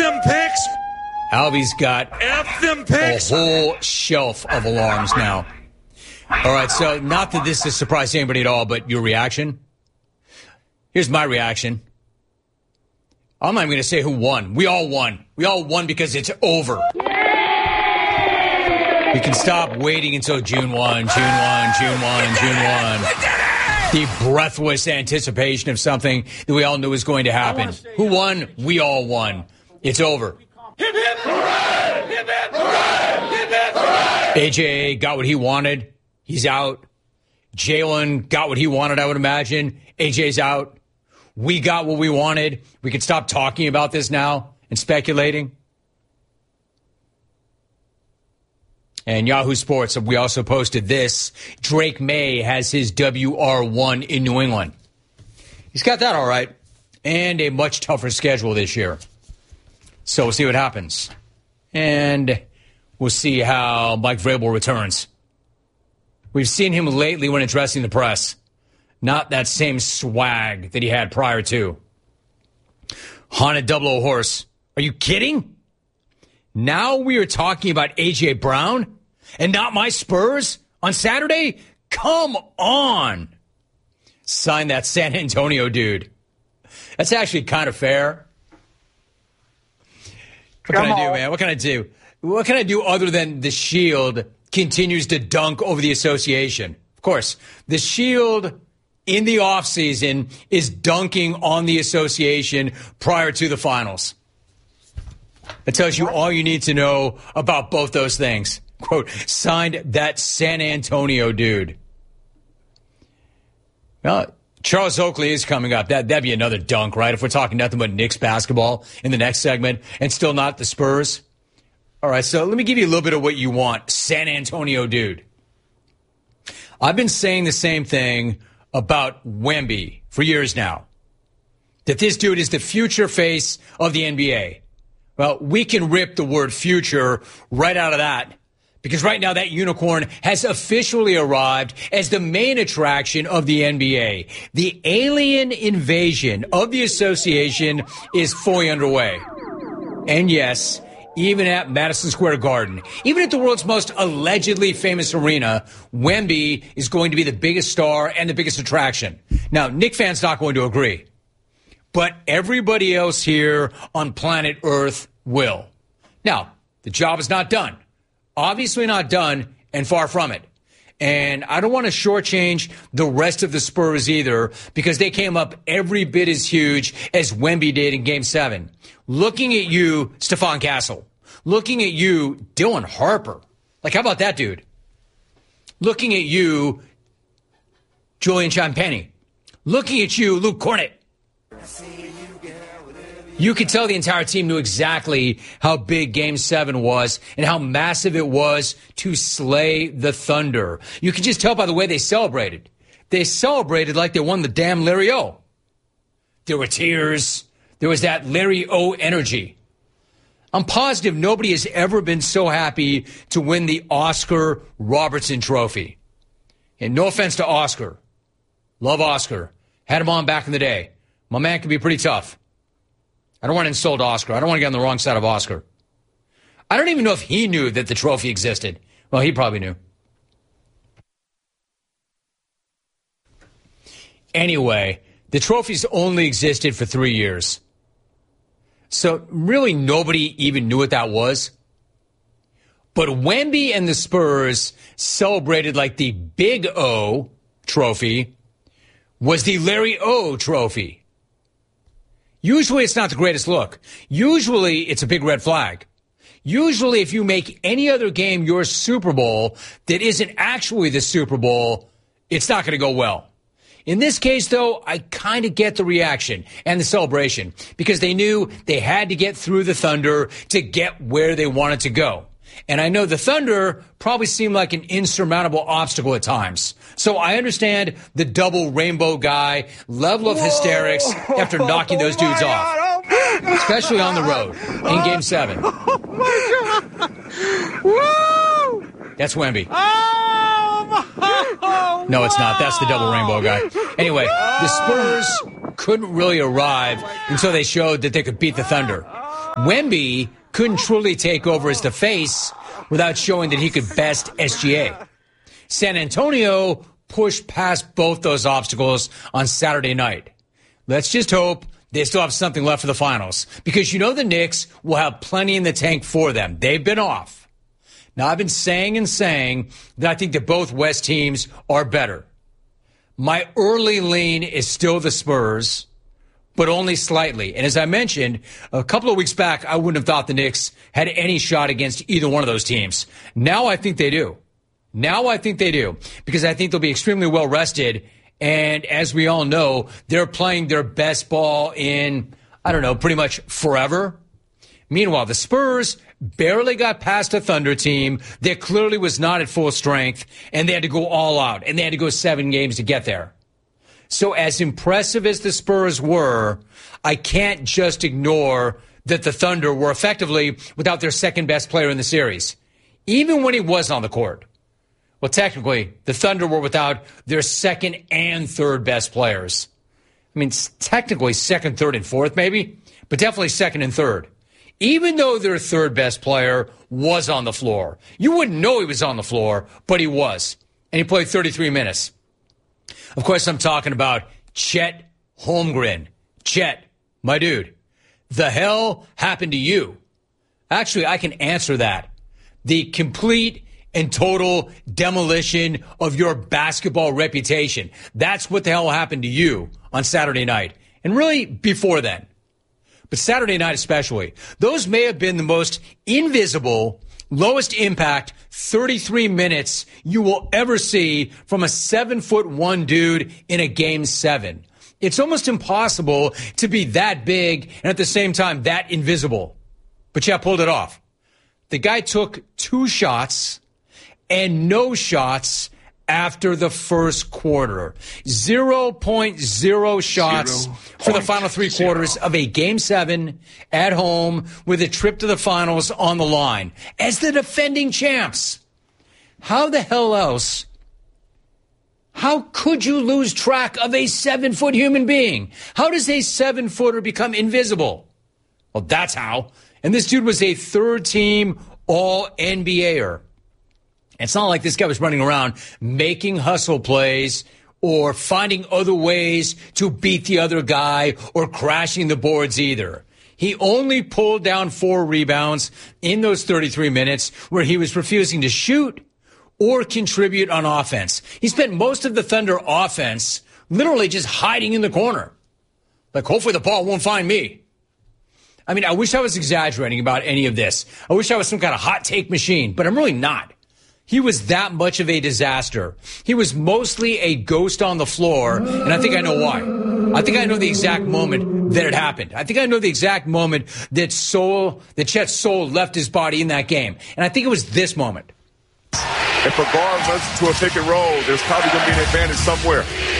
them picks. Albie's got F them picks. a whole shelf of alarms now. All right, so not that this has surprised anybody at all, but your reaction? Here's my reaction. I'm not even going to say who won. We all won. We all won because it's over. We can stop waiting until June 1, June 1, June 1, June 1. The breathless anticipation of something that we all knew was going to happen. Who won? We all won. It's over. Hip, hip, hooray! Hip, hip, hooray! Hip, hip, hooray! AJ got what he wanted. He's out. Jalen got what he wanted, I would imagine. AJ's out. We got what we wanted. We can stop talking about this now and speculating. And Yahoo Sports, we also posted this. Drake May has his WR1 in New England. He's got that all right. And a much tougher schedule this year. So we'll see what happens. And we'll see how Mike Vrabel returns. We've seen him lately when addressing the press. Not that same swag that he had prior to. Haunted Double O Horse. Are you kidding? Now we are talking about A.J. Brown and not my Spurs on Saturday? Come on. Sign that San Antonio dude. That's actually kind of fair. What can I do, man? What can I do? What can I do other than the Shield continues to dunk over the association? Of course, the Shield in the offseason is dunking on the association prior to the finals. That tells you all you need to know about both those things. Quote, signed that San Antonio dude. Well, Charles Oakley is coming up. That'd be another dunk, right? If we're talking nothing but Knicks basketball in the next segment and still not the Spurs. All right, so let me give you a little bit of what you want. San Antonio dude. I've been saying the same thing about Wemby for years now. That this dude is the future face of the NBA. Well, we can rip the word future right out of that. Because right now that unicorn has officially arrived as the main attraction of the NBA. The alien invasion of the association is fully underway. And yes, even at Madison Square Garden, even at the world's most allegedly famous arena, Wemby is going to be the biggest star and the biggest attraction. Now, Knicks fans not going to agree. But everybody else here on planet Earth will. Now, the job is not done. Obviously not done, and far from it. And I don't want to shortchange the rest of the Spurs either, because they came up every bit as huge as Wemby did in Game 7. Looking at you, Stephon Castle. Looking at you, Dylan Harper. Like, how about that, dude? Looking at you, Julian Champagny. Looking at you, Luke Cornett. You could tell the entire team knew exactly how big Game 7 was and how massive it was to slay the Thunder. You could just tell by the way they celebrated. They celebrated like they won the damn Larry O. There were tears. There was that Larry O energy. I'm positive nobody has ever been so happy to win the Oscar Robertson Trophy. And no offense to Oscar. Love Oscar. Had him on back in the day. My man can be pretty tough. I don't want to insult Oscar. I don't want to get on the wrong side of Oscar. I don't even know if he knew that the trophy existed. Well, he probably knew. Anyway, the trophy's only existed for 3 years. So really nobody even knew what that was. But Wemby and the Spurs celebrated like the Big O trophy was the Larry O trophy. Usually it's not the greatest look. Usually it's a big red flag. Usually if you make any other game your Super Bowl that isn't actually the Super Bowl, it's not going to go well. In this case, though, I kind of get the reaction and the celebration because they knew they had to get through the Thunder to get where they wanted to go. And I know the Thunder probably seemed like an insurmountable obstacle at times. So I understand the double rainbow guy level of hysterics after knocking those dudes off. Especially on the road in Game 7. Oh, my God. Woo! That's Wemby. Oh, no, it's not. That's the double rainbow guy. Anyway, the Spurs couldn't really arrive until they showed that they could beat the Thunder. Wemby couldn't truly take over as the face without showing that he could best SGA. San Antonio pushed past both those obstacles on Saturday night. Let's just hope they still have something left for the finals, because you know the Knicks will have plenty in the tank for them. They've been off. Now, I've been saying that I think that both West teams are better. My early lean is still the Spurs, but only slightly. And as I mentioned, a couple of weeks back, I wouldn't have thought the Knicks had any shot against either one of those teams. Now I think they do. Because I think they'll be extremely well rested. And as we all know, they're playing their best ball in, pretty much forever. Meanwhile, the Spurs barely got past a Thunder team that clearly was not at full strength, and they had to go all out, and they had to go 7 games to get there. So as impressive as the Spurs were, I can't just ignore that the Thunder were effectively without their second best player in the series, even when he was on the court. Well, technically, the Thunder were without their second and third best players. I mean, technically second, third, and fourth maybe, but definitely second and third. Even though their third best player was on the floor. You wouldn't know he was on the floor, but he was. And he played 33 minutes. Of course, I'm talking about Chet Holmgren. Chet, my dude, the hell happened to you? Actually, I can answer that. The complete and total demolition of your basketball reputation. That's what the hell happened to you on Saturday night. And really before then. But Saturday night especially. Those may have been the most invisible, lowest impact 33 minutes you will ever see from a 7'1" dude in a Game 7. It's almost impossible to be that big and at the same time that invisible. But Chet pulled it off. The guy took 2 shots and no shots after the first quarter. 0.0 shots for the final 3 quarters of a Game 7 at home with a trip to the finals on the line as the defending champs. How the hell else? How could you lose track of a 7-foot human being? How does a 7-footer become invisible? Well, that's how. And this dude was a third-team All-NBAer. It's not like this guy was running around making hustle plays or finding other ways to beat the other guy or crashing the boards either. He only pulled down 4 rebounds in those 33 minutes where he was refusing to shoot or contribute on offense. He spent most of the Thunder offense literally just hiding in the corner. Like, hopefully the ball won't find me. I mean, I wish I was exaggerating about any of this. I wish I was some kind of hot take machine, but I'm really not. He was that much of a disaster. He was mostly a ghost on the floor, and I think I know why. I think I know the exact moment that it happened. I think I know the exact moment that Chet's soul left his body in that game. And I think it was this moment. If a guard runs to a pick and roll, there's probably going to be an advantage somewhere.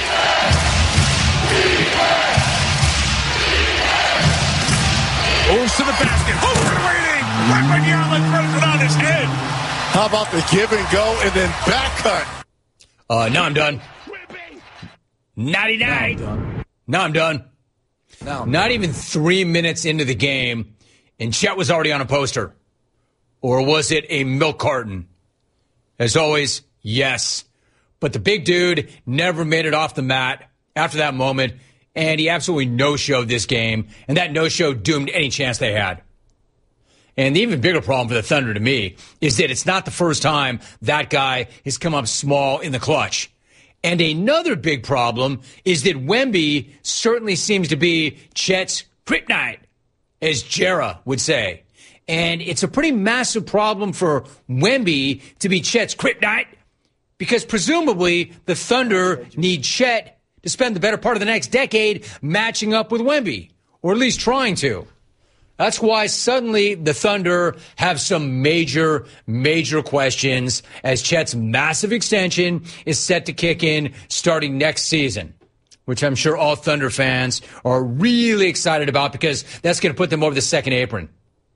Moves to the basket. Holmgren waiting. Wembanyama throws it on his head. How about the give and go and then back cut? Now I'm done. Nighty-night. Now I'm done. Not even 3 minutes into the game, and Chet was already on a poster. Or was it a milk carton? As always, yes. But the big dude never made it off the mat after that moment, and he absolutely no-showed this game, and that no-show doomed any chance they had. And the even bigger problem for the Thunder to me is that it's not the first time that guy has come up small in the clutch. And another big problem is that Wemby certainly seems to be Chet's kryptonite, as Jera would say. And it's a pretty massive problem for Wemby to be Chet's kryptonite because presumably the Thunder need Chet to spend the better part of the next decade matching up with Wemby, or at least trying to. That's why suddenly the Thunder have some major, major questions as Chet's massive extension is set to kick in starting next season, which I'm sure all Thunder fans are really excited about because that's going to put them over the second apron.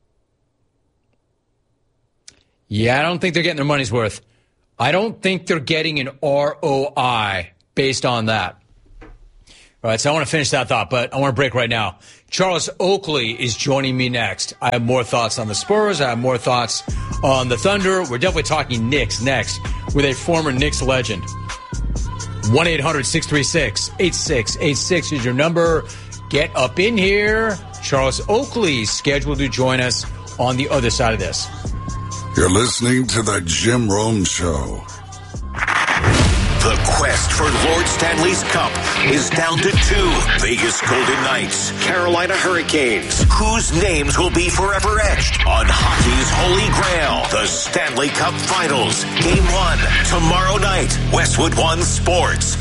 Yeah, I don't think they're getting their money's worth. I don't think they're getting an ROI based on that. All right, so I want to finish that thought, but I want to break right now. Charles Oakley is joining me next. I have more thoughts on the Spurs. I have more thoughts on the Thunder. We're definitely talking Knicks next with a former Knicks legend. 1-800-636-8686 is your number. Get up in here. Charles Oakley is scheduled to join us on the other side of this. You're listening to the Jim Rome Show. The quest for Lord Stanley's Cup is down to 2. Vegas Golden Knights, Carolina Hurricanes. Whose names will be forever etched on hockey's holy grail? The Stanley Cup Finals. Game 1, tomorrow night. Westwood One Sports.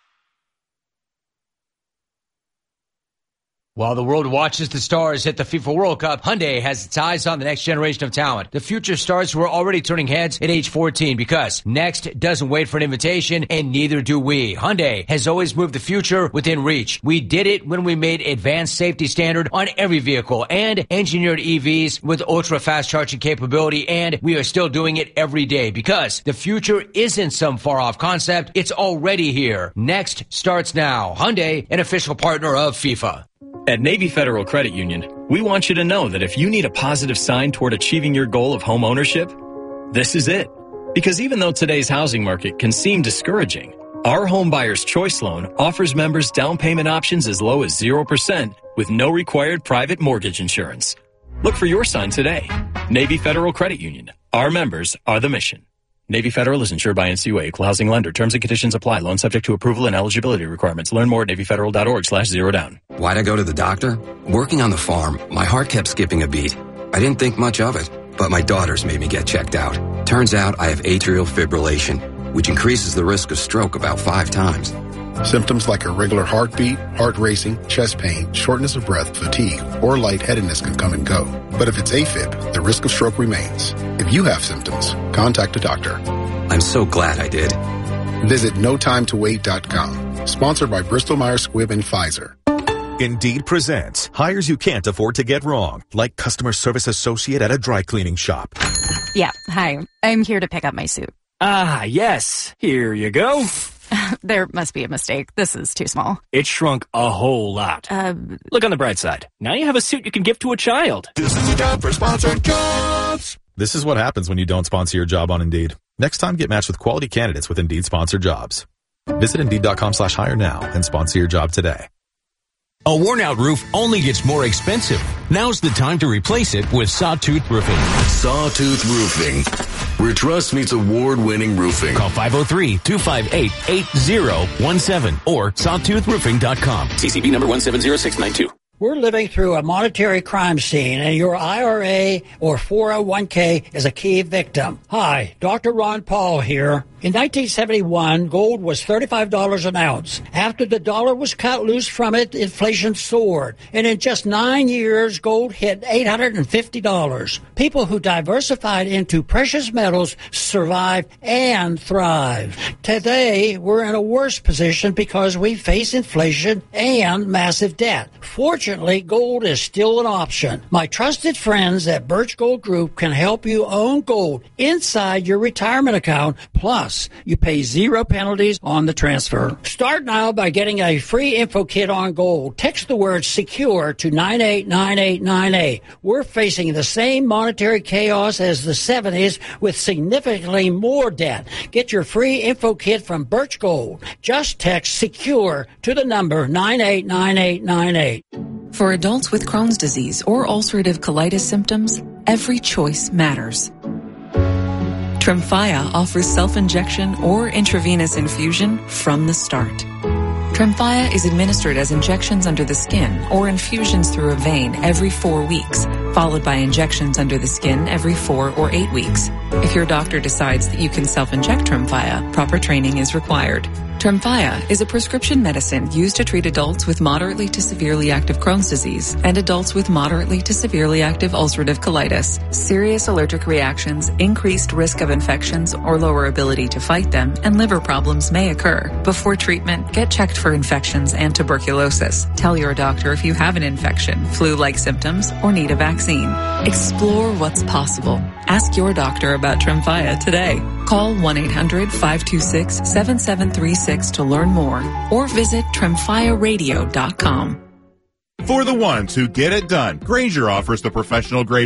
While the world watches the stars hit the FIFA World Cup, Hyundai has its eyes on the next generation of talent. The future stars who are already turning heads at age 14 because next doesn't wait for an invitation, and neither do we. Hyundai has always moved the future within reach. We did it when we made advanced safety standard on every vehicle and engineered EVs with ultra-fast charging capability, and we are still doing it every day because the future isn't some far-off concept. It's already here. Next starts now. Hyundai, an official partner of FIFA. At Navy Federal Credit Union, we want you to know that if you need a positive sign toward achieving your goal of home ownership, this is it. Because even though today's housing market can seem discouraging, our Home Buyer's Choice Loan offers members down payment options as low as 0% with no required private mortgage insurance. Look for your sign today. Navy Federal Credit Union. Our members are the mission. Navy Federal is insured by NCUA, equal housing lender. Terms and conditions apply. Loan subject to approval and eligibility requirements. Learn more at NavyFederal.org/zerodown. Why'd I go to the doctor? Working on the farm, my heart kept skipping a beat. I didn't think much of it, but my daughters made me get checked out. Turns out I have atrial fibrillation, which increases the risk of stroke about 5 times. Symptoms like irregular heartbeat, heart racing, chest pain, shortness of breath, fatigue, or lightheadedness can come and go. But if it's AFib, the risk of stroke remains. If you have symptoms, contact a doctor. I'm so glad I did. Visit NoTimeToWait.com. Sponsored by Bristol-Myers Squibb and Pfizer. Indeed presents hires you can't afford to get wrong, like customer service associate at a dry cleaning shop. Yeah, hi. I'm here to pick up my suit. Ah, yes. Here you go. There must be a mistake. This is too small. It shrunk a whole lot. Look on the bright side. Now you have a suit you can give to a child. This is a job for sponsored jobs. This is what happens when you don't sponsor your job on Indeed. Next time, get matched with quality candidates with Indeed sponsored jobs. Visit Indeed.com/hire now and sponsor your job today. A worn-out roof only gets more expensive. Now's the time to replace it with Sawtooth Roofing. Sawtooth Roofing, where trust meets award-winning roofing. Call 503-258-8017 or sawtoothroofing.com. CCB number 170692. We're living through a monetary crime scene, and your IRA or 401k is a key victim. Hi, Dr. Ron Paul here. In 1971, gold was $35 an ounce. After the dollar was cut loose from it, inflation soared. And in just 9 years, gold hit $850. People who diversified into precious metals survived and thrived. Today, we're in a worse position because we face inflation and massive debt. Fortunately, gold is still an option. My trusted friends at Birch Gold Group can help you own gold inside your retirement account. Plus, you pay 0 penalties on the transfer. Start now by getting a free info kit on gold. Text the word SECURE to 989898. We're facing the same monetary chaos as the 70s with significantly more debt. Get your free info kit from Birch Gold. Just text SECURE to the number 989898. For adults with Crohn's disease or ulcerative colitis symptoms, every choice matters. Tremfya offers self-injection or intravenous infusion from the start. Tremfya is administered as injections under the skin or infusions through a vein every 4 weeks, followed by injections under the skin every 4 or 8 weeks. If your doctor decides that you can self-inject Tremfya, proper training is required. Tremfya is a prescription medicine used to treat adults with moderately to severely active Crohn's disease and adults with moderately to severely active ulcerative colitis. Serious allergic reactions, increased risk of infections or lower ability to fight them, and liver problems may occur. Before treatment, get checked for infections and tuberculosis. Tell your doctor if you have an infection, flu-like symptoms, or need a vaccine. Explore what's possible. Ask your doctor about Tremfya today. Call 1-800-526-7736 to learn more or visit TremfyaRadio.com. For the ones who get it done, Grainger offers the professional grade